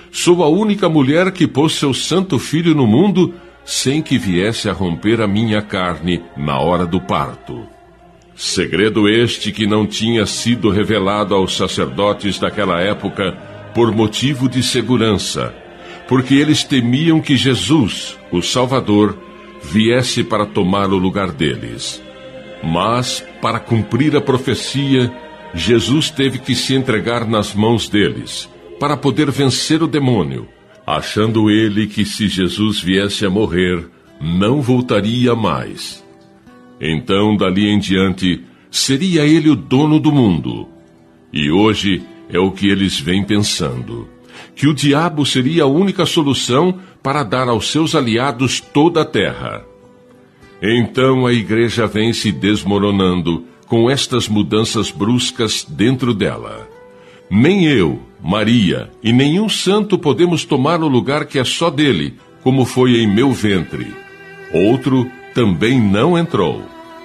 Sou a única mulher que pôs seu santo filho no mundo sem que viesse a romper a minha carne na hora do parto. Segredo este que não tinha sido revelado aos sacerdotes daquela época por motivo de segurança, porque eles temiam que Jesus, o Salvador, viesse para tomar o lugar deles. Mas, para cumprir a profecia, Jesus teve que se entregar nas mãos deles, para poder vencer o demônio, achando ele que se Jesus viesse a morrer, não voltaria mais. Então, dali em diante, seria ele o dono do mundo. E hoje é o que eles vêm pensando, que o diabo seria a única solução para dar aos seus aliados toda a terra. Então a igreja vem se desmoronando com estas mudanças bruscas dentro dela. Nem eu, Maria, e nenhum santo podemos tomar o lugar que é só dele, como foi em meu ventre. Outro também não entrou.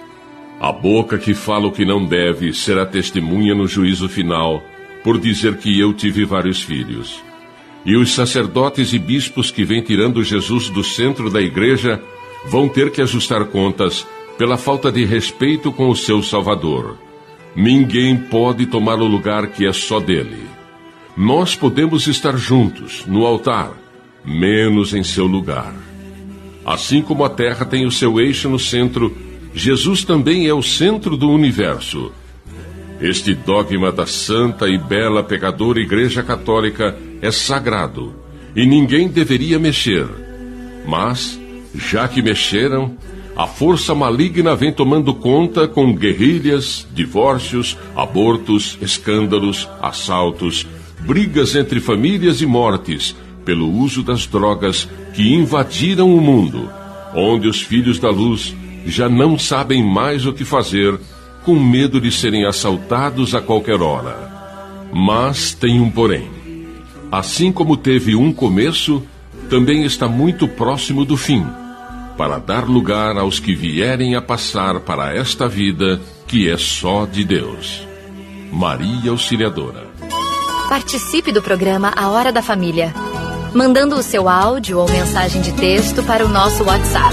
A boca que fala o que não deve será testemunha no juízo final, por dizer que eu tive vários filhos. E os sacerdotes e bispos que vêm tirando Jesus do centro da igreja vão ter que ajustar contas pela falta de respeito com o seu Salvador. Ninguém pode tomar o lugar que é só dele. Nós podemos estar juntos, no altar, menos em seu lugar. Assim como a terra tem o seu eixo no centro, Jesus também é o centro do universo. Este dogma da santa e bela pecadora Igreja Católica é sagrado e ninguém deveria mexer. Mas, já que mexeram, a força maligna vem tomando conta com guerrilhas, divórcios, abortos, escândalos, assaltos, brigas entre famílias e mortes pelo uso das drogas que invadiram o mundo, onde os filhos da luz já não sabem mais o que fazer, com medo de serem assaltados a qualquer hora. Mas tem um porém. Assim como teve um começo, também está muito próximo do fim, para dar lugar aos que vierem a passar para esta vida que é só de Deus. Maria Auxiliadora. Participe do programa A Hora da Família, mandando o seu áudio ou mensagem de texto para o nosso WhatsApp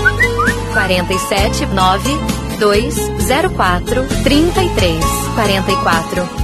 47 9 204 33 44.